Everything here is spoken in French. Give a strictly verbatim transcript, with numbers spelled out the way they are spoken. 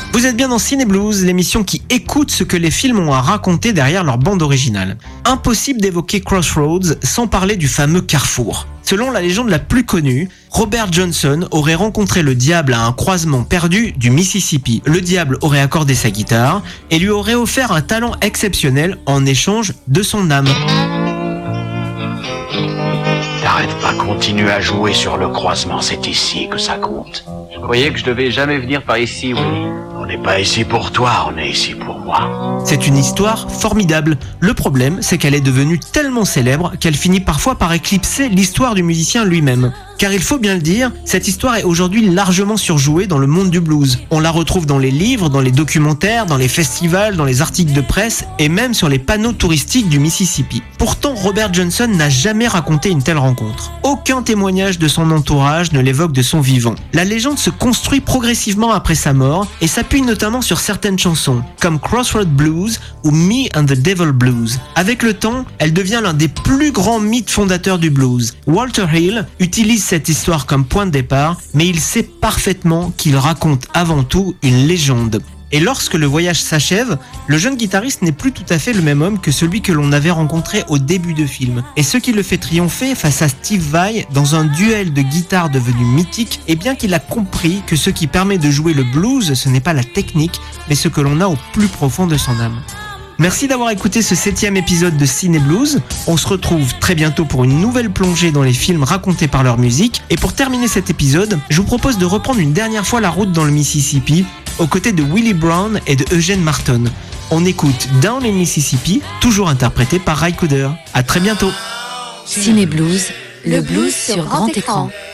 Vous êtes bien dans Ciné Blues, l'émission qui écoute ce que les films ont à raconter derrière leur bande originale. Impossible d'évoquer Crossroads sans parler du fameux carrefour. Selon la légende la plus connue, Robert Johnson aurait rencontré le diable à un croisement perdu du Mississippi. Le diable aurait accordé sa guitare et lui aurait offert un talent exceptionnel en échange de son âme. T'arrêtes pas, continue à jouer sur le croisement, c'est ici que ça compte. Je croyais que je devais jamais venir par ici, Willy. On n'est pas ici pour toi, on est ici pour moi. C'est une histoire formidable. Le problème, c'est qu'elle est devenue tellement célèbre qu'elle finit parfois par éclipser l'histoire du musicien lui-même. Car il faut bien le dire, cette histoire est aujourd'hui largement surjouée dans le monde du blues. On la retrouve dans les livres, dans les documentaires, dans les festivals, dans les articles de presse et même sur les panneaux touristiques du Mississippi. Pourtant, Robert Johnson n'a jamais raconté une telle rencontre. Aucun témoignage de son entourage ne l'évoque de son vivant. La légende se construit progressivement après sa mort et s'appuie notamment sur certaines chansons, comme Crossroad Blues ou Me and the Devil Blues. Avec le temps, elle devient l'un des plus grands mythes fondateurs du blues. Walter Hill utilise cette histoire comme point de départ, mais il sait parfaitement qu'il raconte avant tout une légende. Et lorsque le voyage s'achève, le jeune guitariste n'est plus tout à fait le même homme que celui que l'on avait rencontré au début de film. Et ce qui le fait triompher face à Steve Vai dans un duel de guitare devenu mythique, est bien qu'il a compris que ce qui permet de jouer le blues, ce n'est pas la technique, mais ce que l'on a au plus profond de son âme. Merci d'avoir écouté ce septième épisode de Ciné Blues. On se retrouve très bientôt pour une nouvelle plongée dans les films racontés par leur musique. Et pour terminer cet épisode, je vous propose de reprendre une dernière fois la route dans le Mississippi, aux côtés de Willie Brown et de Eugene Martin. On écoute Down in Mississippi, toujours interprété par Ry Cooder. À très bientôt. Ciné Blues, le blues sur grand écran.